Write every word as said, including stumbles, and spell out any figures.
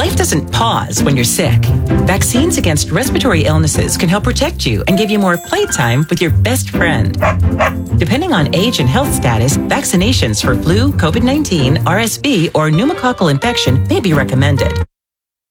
Life doesn't pause when you're sick. Vaccines against respiratory illnesses can help protect you and give you more playtime with your best friend. Depending on age and health status, vaccinations for flu, COVID nineteen, R S V, or pneumococcal infection may be recommended.